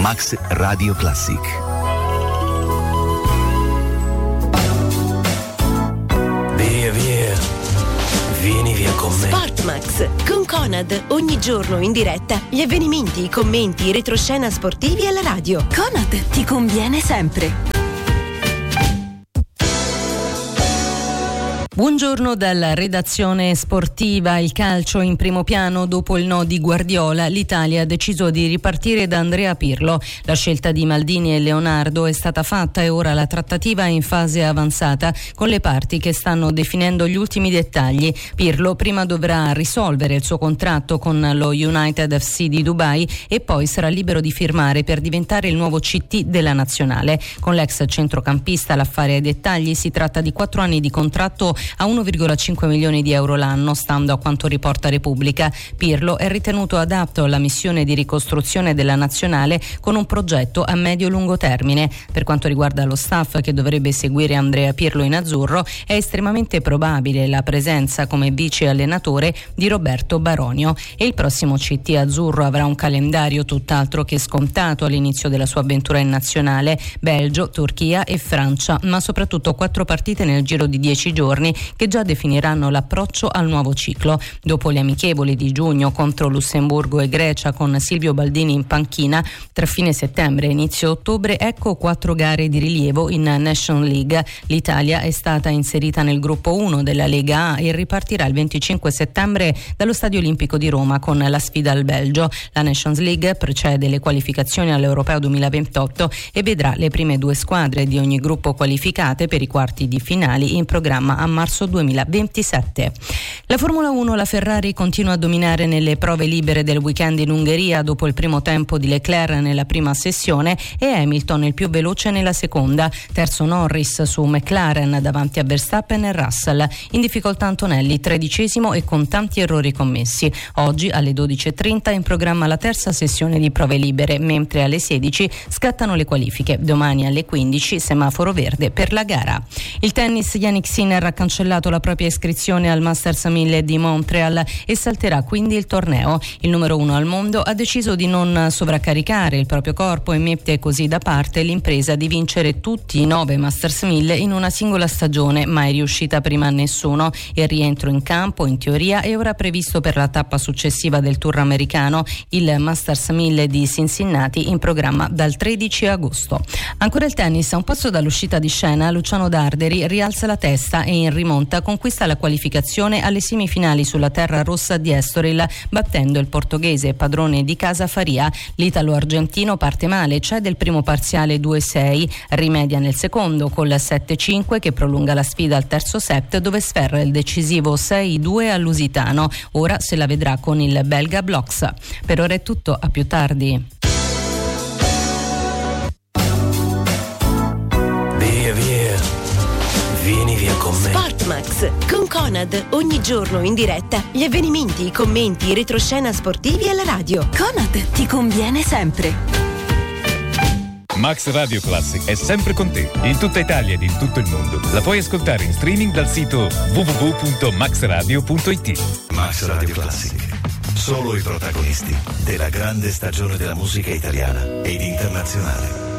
Max Radio Classic. Via, via. Vieni via con me. Sportmax con Conad, ogni giorno in diretta gli avvenimenti, i commenti, i retroscena sportivi alla radio. Conad ti conviene sempre. Buongiorno dalla redazione sportiva. Il calcio in primo piano. Dopo il no di Guardiola, l'Italia ha deciso di ripartire da Andrea Pirlo. La scelta di Maldini e Leonardo è stata fatta e ora la trattativa è in fase avanzata con le parti che stanno definendo gli ultimi dettagli. Pirlo prima dovrà risolvere il suo contratto con lo United FC di Dubai e poi sarà libero di firmare per diventare il nuovo CT della nazionale. Con l'ex centrocampista l'affare ai dettagli. Si tratta di 4 anni di contratto a 1,5 milioni di euro l'anno, stando a quanto riporta Repubblica. Pirlo è ritenuto adatto alla missione di ricostruzione della nazionale con un progetto a medio-lungo termine. Per quanto riguarda lo staff che dovrebbe seguire Andrea Pirlo in azzurro, è estremamente probabile la presenza come vice allenatore di Roberto Baronio e il prossimo CT azzurro avrà un calendario tutt'altro che scontato all'inizio della sua avventura in nazionale: Belgio, Turchia e Francia, ma soprattutto 4 partite nel giro di 10 giorni che già definiranno l'approccio al nuovo ciclo. Dopo le amichevoli di giugno contro Lussemburgo e Grecia con Silvio Baldini in panchina, tra fine settembre e inizio ottobre ecco 4 gare di rilievo in Nation League. L'Italia è stata inserita nel gruppo 1 della Lega A e ripartirà il 25 settembre dallo Stadio Olimpico di Roma con la sfida al Belgio. La Nations League precede le qualificazioni all'Europeo 2028 e vedrà le prime 2 squadre di ogni gruppo qualificate per i quarti di finali in programma a marzo 2027. La Formula 1, la Ferrari continua a dominare nelle prove libere del weekend in Ungheria dopo il primo tempo di Leclerc nella prima sessione e Hamilton il più veloce nella seconda. Terzo Norris su McLaren davanti a Verstappen e Russell. In difficoltà Antonelli, 13° e con tanti errori commessi. Oggi alle 12:30 è in programma la terza sessione di prove libere, mentre alle 16 scattano le qualifiche. Domani alle 15 semaforo verde per la gara. Il tennis, Jannik Sinner ha cancellato la propria iscrizione al Masters 1000 di Montreal e salterà quindi il torneo. Il numero 1 al mondo ha deciso di non sovraccaricare il proprio corpo e mette così da parte l'impresa di vincere tutti i 9 Masters 1000 in una singola stagione, mai riuscita prima a nessuno. Il rientro in campo in teoria è ora previsto per la tappa successiva del Tour americano, il Masters 1000 di Cincinnati, in programma dal 13 agosto. Ancora il tennis, a un passo dall'uscita di scena Luciano Darderi rialza la testa e in rimonta conquista la qualificazione alle semifinali sulla terra rossa di Estoril, battendo il portoghese padrone di casa Faria. L'italo-argentino parte male, cede il primo parziale 2-6, rimedia nel secondo col 7-5 che prolunga la sfida al terzo set, dove sferra il decisivo 6-2 al lusitano. Ora se la vedrà con il belga Bloks. Per ora è tutto, a più tardi. Via, via. Vieni via con me. Sportmax con Conad, ogni giorno in diretta gli avvenimenti, i commenti, i retroscena sportivi alla radio. Conad ti conviene sempre. Max Radio Classic è sempre con te, in tutta Italia ed in tutto il mondo. La puoi ascoltare in streaming dal sito www.maxradio.it. Max Radio Classic. Solo i protagonisti della grande stagione della musica italiana ed internazionale.